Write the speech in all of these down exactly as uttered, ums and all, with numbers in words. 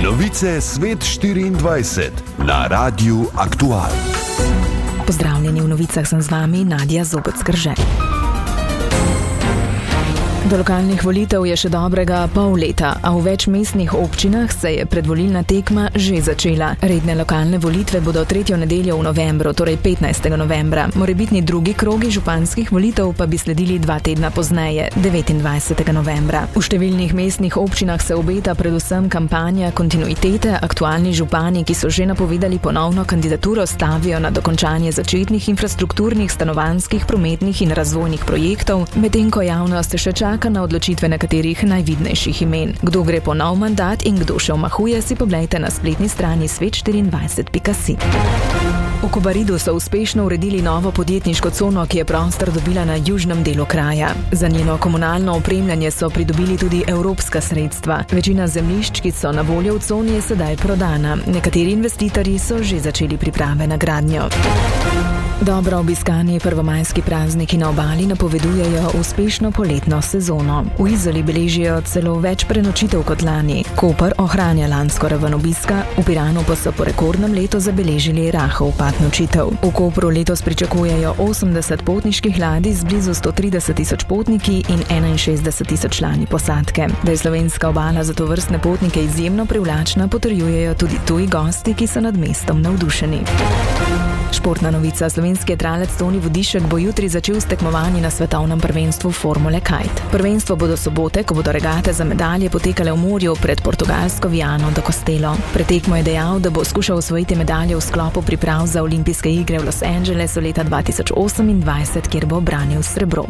Novice Svet štiriindvajset na Radiu Aktual. Pozdravljeni, v novicah sem z vami Nadja Zobec-Krže. Do lokalnih volitev je še dobrega pol leta, a v več mestnih občinah se je predvolilna tekma že začela. Redne lokalne volitve bodo tretjo nedeljo v novembru, torej petnajstega novembra. Morebitni drugi krogi županskih volitev pa bi sledili dva tedna pozneje, devetindvajsetega novembra. V številnih mestnih občinah se obeta predvsem kampanja kontinuitete. Aktualni župani, ki so že napovedali ponovno kandidaturo, stavijo na dokončanje začetnih infrastrukturnih, stanovanjskih, prometnih in razvojnih projektov, medtem ko javnost še čaka na odločitve nekaterih najvidnejših imen. Kdo gre po nov mandat in kdo še omahuje, si poglejte na spletni strani svet štiriindvajset pika si. V Kobaridu so uspešno uredili novo podjetniško cono, ki je prostor dobila na južnem delu kraja. Za njeno komunalno opremljanje so pridobili tudi evropska sredstva. Večina zemljišč, ki so na voljo v coni, je sedaj prodana. Nekateri investitorji so že začeli priprave na gradnjo. Dobro obiskani prvomajski prazniki na obali napovedujejo uspešno poletno sezono. V Izoli beležijo celo več prenočitev kot lani. Koper ohranja lansko raven obiska, v Piranu pa so po rekordnem letu zabeležili rahel upad nočitev. V Kopru letos pričakujejo osemdeset potniških ladij z blizu sto trideset tisoč potniki in enainšestdeset tisoč člani posadke. Da je slovenska obala za tovrstne potnike izjemno privlačna, potrjujejo tudi tuji gosti, ki so nad mestom navdušeni. Športna novica. Slovenski jadralec Toni Vodišek bo jutri začel s tekmovanji na svetovnem prvenstvu Formule Kite. Prvenstvo bo do sobote, ko bodo regate za medalje potekale v morju pred portugalsko Viano do Costelo. Pred tekmo je dejal, da bo skušal osvojiti medalje v sklopu priprav za olimpijske igre v Los Angelesu leta dva tisoč osemindvajset, kjer bo branil srebro.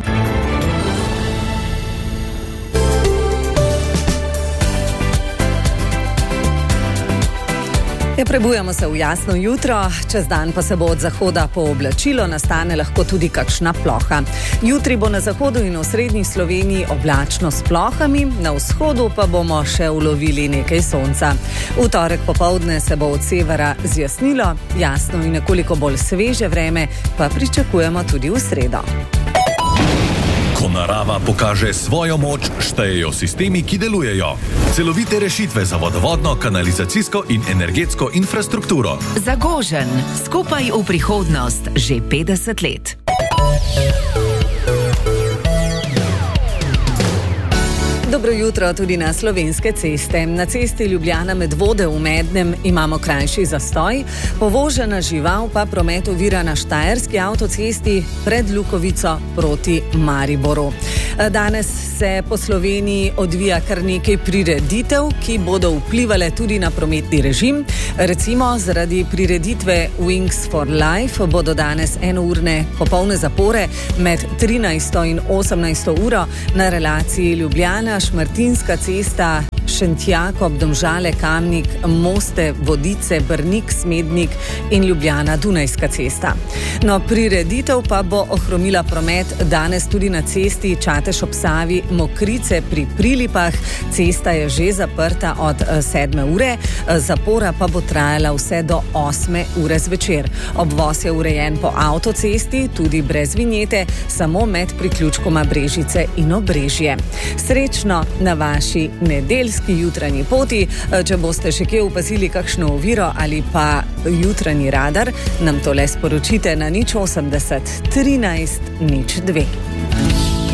Ja, prebujamo se v jasno jutro, čez dan pa se bo od zahoda pooblačilo, nastane lahko tudi kakšna ploha. Jutri bo na zahodu in v srednji Sloveniji oblačno s plohami, na vzhodu pa bomo še ulovili nekaj sonca. V torek popoldne se bo od severa zjasnilo, jasno in nekoliko bolj sveže vreme pa pričakujemo tudi v sredo. Ko narava pokaže svojo moč, štejejo sistemi, ki delujejo. Celovite rešitve za vodovodno, kanalizacijsko in energetsko infrastrukturo. Zagožen, skupaj v prihodnost, že petdeset let. Dobro jutro tudi na slovenske ceste. Na cesti Ljubljana-Medvode v Mednem imamo krajši zastoj, povožena žival pa promet ovira na Štajerski avtocesti pred Lukovico proti Mariboru. Danes se po Sloveniji odvija kar nekaj prireditev, ki bodo vplivale tudi na prometni režim. Recimo zaradi prireditve Wings for Life bodo danes enourne popolne zapore med trinajsto in osemnajsto uro na relaciji Ljubljana, Šmartinska cesta, Šentjakob, Domžale, Kamnik, Moste, Vodice, Brnik, Smednik in Ljubljana, Dunajska cesta. No, prireditev pa bo ohromila promet danes tudi na cesti Čatež ob Savi, Mokrice pri Prilipah. Cesta je že zaprta od sedme ure, zapora pa bo trajala vse do osme ure zvečer. Obvoz je urejen po avtocesti, tudi brez vinjete, samo med priključkoma Brežice in Obrežje. Srečno na vaši nedeljski jutranji poti. Če boste še kje opazili kakšno oviro ali pa jutranji radar, nam to le sporočite na nič osemdeset trinajst nič dve.